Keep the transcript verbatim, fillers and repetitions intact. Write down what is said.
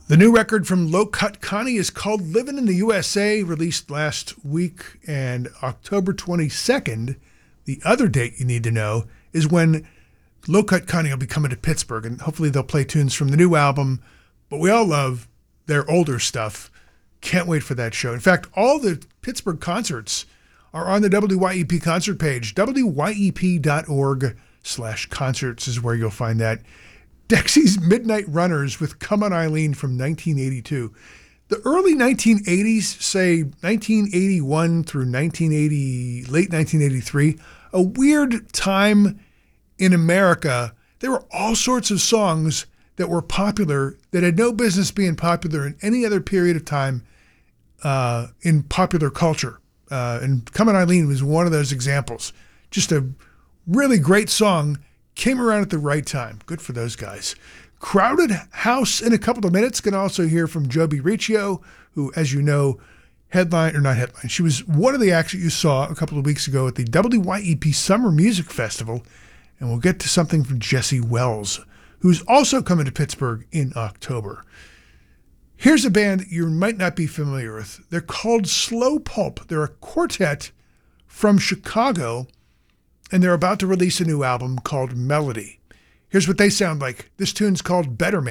The new record from Low Cut Connie is called Living in the U S A, released last week, and October twenty-second, the other date you need to know, is when Low Cut Connie will be coming to Pittsburgh, and hopefully they'll play tunes from the new album, but we all love their older stuff. Can't wait for that show. In fact, all the Pittsburgh concerts are on the W Y E P concert page. W Y E P dot org slash concerts is where you'll find that. Dexy's Midnight Runners with Come On Eileen from nineteen eighty-two. The early nineteen eighties, say nineteen eighty-one through nineteen eighty, late nineteen eighty-three, a weird time in America. There were all sorts of songs that were popular that had no business being popular in any other period of time uh, in popular culture. Uh, and Come On Eileen was one of those examples. Just a really great song. Came around at the right time. Good for those guys. Crowded House in a couple of minutes. Going to also hear from Joby Riccio, who, as you know, headline, or not headline, she was one of the acts that you saw a couple of weeks ago at the W Y E P Summer Music Festival. And we'll get to something from Jesse Wells, who's also coming to Pittsburgh in October. Here's a band you might not be familiar with. They're called Slow Pulp. They're a quartet from Chicago, and they're about to release a new album called Melody. Here's what they sound like. This tune's called Better Man.